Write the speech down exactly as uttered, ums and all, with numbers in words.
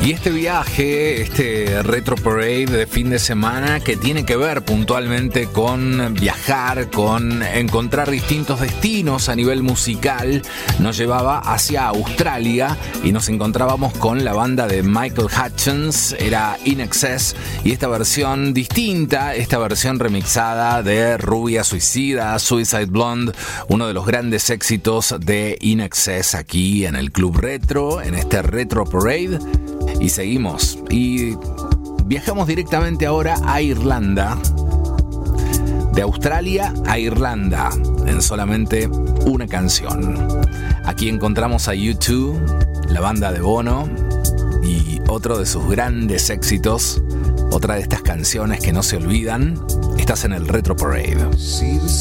Y este viaje, este Retro Parade de fin de semana que tiene que ver puntualmente con viajar, con encontrar distintos destinos a nivel musical, nos llevaba hacia Australia y nos encontrábamos con la banda de Michael Hutchence, era In Excess, y esta versión distinta, esta versión remixada de Rubia Suicida, Suicide Blonde, uno de los grandes éxitos de In Excess aquí en el Club Retro, en este Retro Parade. Y seguimos y viajamos directamente ahora a Irlanda, de Australia a Irlanda, en solamente una canción. Aquí encontramos a U dos, la banda de Bono, y otro de sus grandes éxitos, otra de estas canciones que no se olvidan. Estás en el Retro Parade.